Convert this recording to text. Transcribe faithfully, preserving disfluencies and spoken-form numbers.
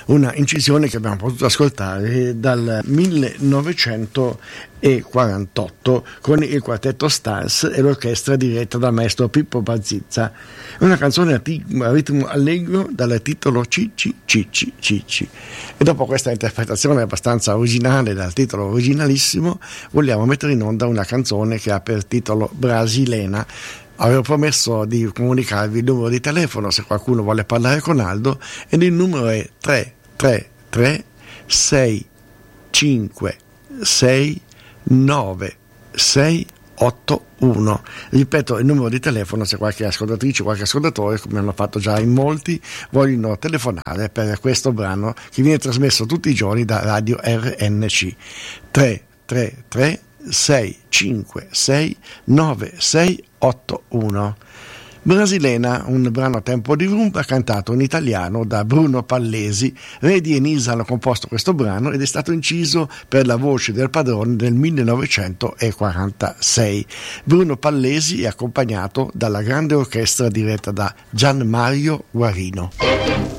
una incisione che abbiamo potuto ascoltare dal millenovecentoquarantotto con il quartetto Stars e l'orchestra diretta dal maestro Pippo Bazzizza. È una canzone a ritmo allegro dal titolo Cicci Cicci Cicci. E dopo questa interpretazione abbastanza originale dal titolo originalissimo, vogliamo mettere in onda una canzone che ha per titolo Brasilena. Avevo promesso di comunicarvi il numero di telefono se qualcuno vuole parlare con Aldo, ed il numero è tre tre tre sei cinque sei nove sei otto uno. Ripeto il numero di telefono se qualche ascoltatrice o qualche ascoltatore, come hanno fatto già in molti, vogliono telefonare per questo brano che viene trasmesso tutti i giorni da Radio R N C. tre tre tre sei cinque sei nove sei otto uno. Brasilena, un brano a tempo di rumba cantato in italiano da Bruno Pallesi. Redi e Nisa hanno composto questo brano ed è stato inciso per la voce del padrone nel millenovecentoquarantasei. Bruno Pallesi è accompagnato dalla grande orchestra diretta da Gian Mario Guarino.